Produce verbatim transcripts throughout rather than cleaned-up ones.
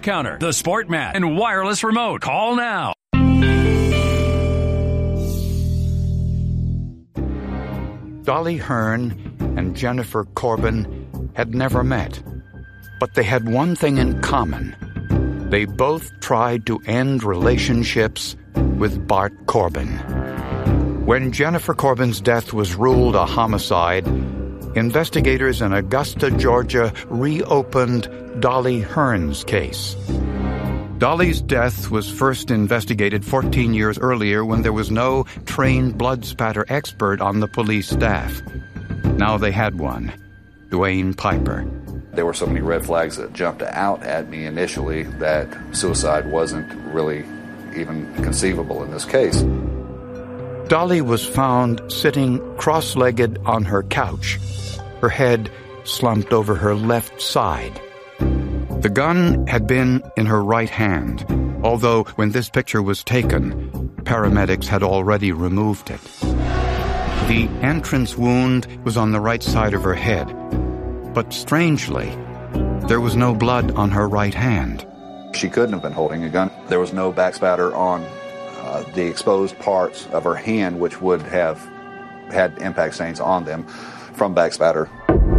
counter, the sport mat, and wireless remote. Call now. Dolly Hearn and Jennifer Corbin had never met, but they had one thing in common. They both tried to end relationships with Bart Corbin. When Jennifer Corbin's death was ruled a homicide, investigators in Augusta, Georgia, reopened Dolly Hearn's case. Dolly's death was first investigated fourteen years earlier when there was no trained blood spatter expert on the police staff. Now they had one, Dwayne Piper. There were so many red flags that jumped out at me initially that suicide wasn't really even conceivable in this case. Dolly was found sitting cross-legged on her couch, her head slumped over her left side. The gun had been in her right hand, although when this picture was taken, paramedics had already removed it. The entrance wound was on the right side of her head, but strangely, there was no blood on her right hand. She couldn't have been holding a gun. There was no back spatter on uh, the exposed parts of her hand, which would have had impact stains on them from back spatter.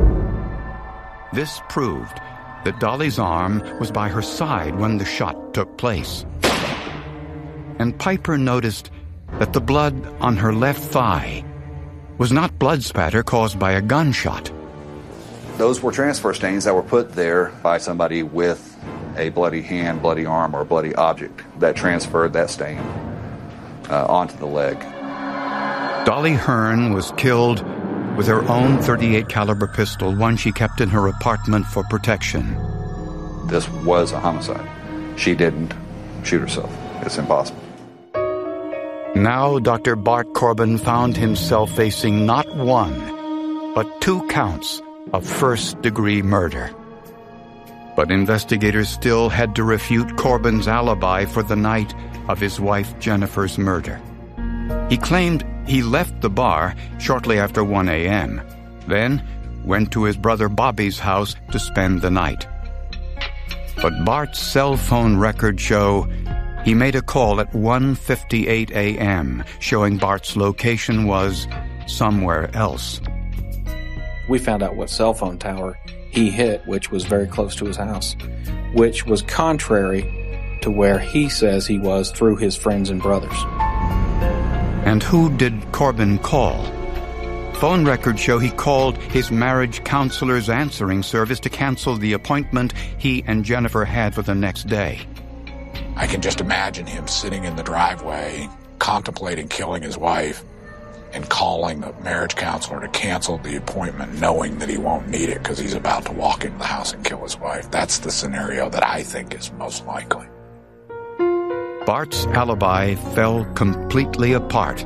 This proved that Dolly's arm was by her side when the shot took place. And Piper noticed that the blood on her left thigh was not blood spatter caused by a gunshot. Those were transfer stains that were put there by somebody with a bloody hand, bloody arm, or a bloody object that transferred that stain uh, onto the leg. Dolly Hearn was killed with her own thirty-eight caliber pistol, one she kept in her apartment for protection. This was a homicide. She didn't shoot herself. It's impossible. Now Doctor Bart Corbin found himself facing not one, but two counts of first-degree murder. But investigators still had to refute Corbin's alibi for the night of his wife Jennifer's murder. He claimed he left the bar shortly after one a.m., then went to his brother Bobby's house to spend the night. But Bart's cell phone records show he made a call at one fifty-eight a.m., showing Bart's location was somewhere else. We found out what cell phone tower he hit, which was very close to his house, which was contrary to where he says he was through his friends and brothers. And who did Corbin call? Phone records show he called his marriage counselor's answering service to cancel the appointment he and Jennifer had for the next day. I can just imagine him sitting in the driveway, contemplating killing his wife, and calling the marriage counselor to cancel the appointment, knowing that he won't need it because he's about to walk into the house and kill his wife. That's the scenario that I think is most likely. Bart's alibi fell completely apart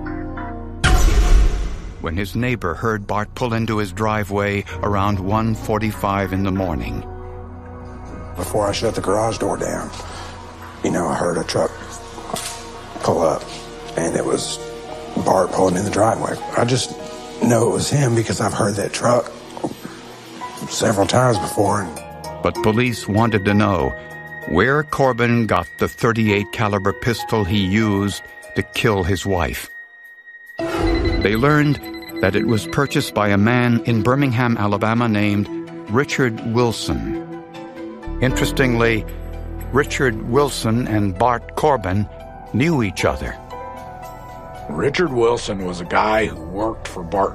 when his neighbor heard Bart pull into his driveway around one forty-five in the morning. Before I shut the garage door down, you know, I heard a truck pull up, and it was Bart pulling in the driveway. I just know it was him because I've heard that truck several times before. But police wanted to know where Corbin got the thirty-eight caliber pistol he used to kill his wife. They learned that it was purchased by a man in Birmingham, Alabama named Richard Wilson. Interestingly, Richard Wilson and Bart Corbin knew each other. Richard Wilson was a guy who worked for Bart